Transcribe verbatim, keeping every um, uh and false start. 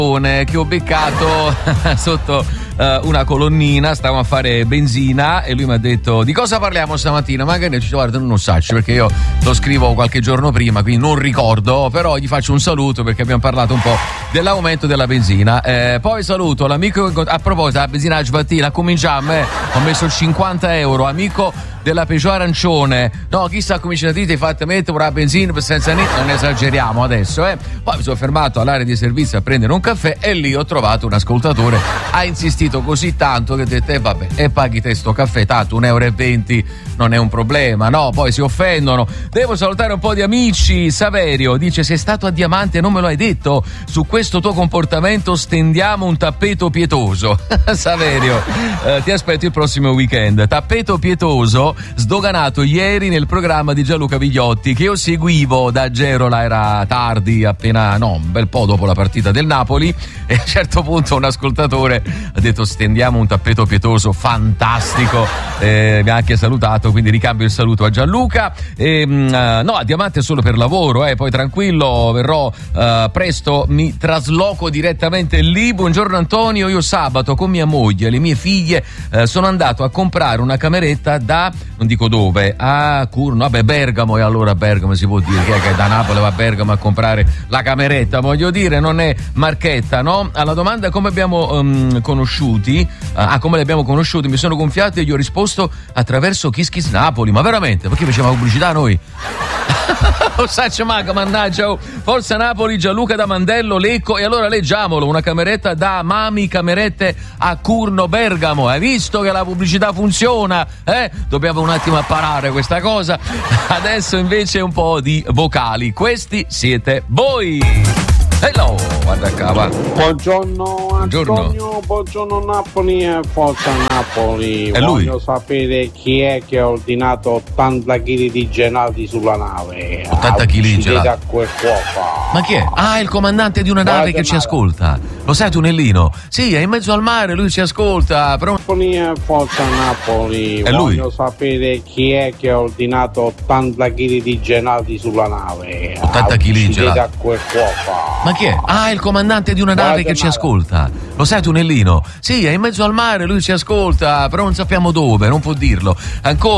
che ho beccato sotto uh, una colonnina, stavamo a fare benzina e lui mi ha detto: di cosa parliamo stamattina? Magari ci guarda, non lo so, perché io lo scrivo qualche giorno prima, quindi non ricordo, però gli faccio un saluto perché abbiamo parlato un po' dell'aumento della benzina. Eh, poi saluto l'amico, a proposito della benzina stamattina, cominciamo, eh, ho messo cinquanta euro, amico della Peugeot arancione, no, chissà come ci dite, fate mettere la benzina per senza niente, non esageriamo adesso, eh. Poi mi sono fermato all'area di servizio a prendere un caffè e lì ho trovato un ascoltatore, ha insistito così tanto che ho detto, eh vabbè, e paghi te sto caffè, tanto un euro e venti non è un problema, no, poi si offendono. Devo salutare un po' di amici. Saverio dice: sei stato a Diamante e non me lo hai detto, su questo tuo comportamento stendiamo un tappeto pietoso. Saverio, eh, ti aspetto il prossimo weekend. Tappeto pietoso sdoganato ieri nel programma di Gianluca Vigliotti che io seguivo da Gerola, era tardi, appena, no, un bel po' dopo la partita del Napoli, e a un certo punto un ascoltatore ha detto: stendiamo un tappeto pietoso, fantastico, eh, mi ha anche salutato, quindi ricambio il saluto a Gianluca. E, uh, no, a Diamante solo per lavoro, eh, poi tranquillo, verrò uh, presto, mi trasloco direttamente lì. Buongiorno Antonio, io sabato con mia moglie e le mie figlie uh, sono andato a comprare una cameretta da, non dico dove, a Curno, vabbè, Bergamo, e allora Bergamo si può dire che, è che da Napoli va a Bergamo a comprare la cameretta, voglio dire, non è marchetta, no? Alla domanda come abbiamo um, conosciuti, uh, ah, come li abbiamo conosciuti, mi sono gonfiato e gli ho risposto attraverso Kiss Kiss Napoli, ma veramente, perché facciamo pubblicità noi? Lo saccio manca, mannaggia, oh. Forza Napoli, Gianluca da Mandello, Lecco, e allora leggiamolo, una cameretta da Mami Camerette a Curno, Bergamo. Hai visto che la pubblicità funziona? Eh? Dobbiamo un attimo apparare questa cosa. Adesso invece un po' di vocali, questi siete voi. Hello, guarda qua, va. Buongiorno Antonio, buongiorno, buongiorno Napoli e forza Napoli. È Voglio lui. sapere chi è che ha ordinato ottanta chili di gelati sulla nave. ottanta chili di gelati. A quel cuoco. Ma chi è? Ah, è il comandante di una nave Guarda che ci male. ascolta. Lo sai, Tunellino? Sì, è in mezzo al mare, lui ci ascolta. Però... Napoli e forza Napoli. È lui. Voglio sapere chi è che ha ordinato ottanta chili di gelati sulla nave. ottanta chili di gelati. A quel cuoco. Ma chi è? Ah, è il comandante di una nave Guarda che ci male. ascolta. Lo sai, Tunellino? Sì, è in mezzo al mare, lui ci ascolta, però non sappiamo dove, non può dirlo. Ancora.